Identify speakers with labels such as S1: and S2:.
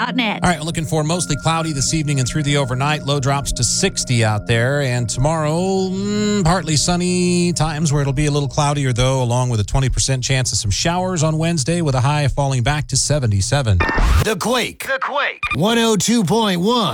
S1: quakequake.net.
S2: All right, looking for mostly cloudy this evening and through the overnight. Low drops to 60 out there. And tomorrow, partly sunny times where it'll be a little cloudier, though, along with a 20% chance of some showers on Wednesday with a high falling back to 77.
S3: The Quake. 102.1.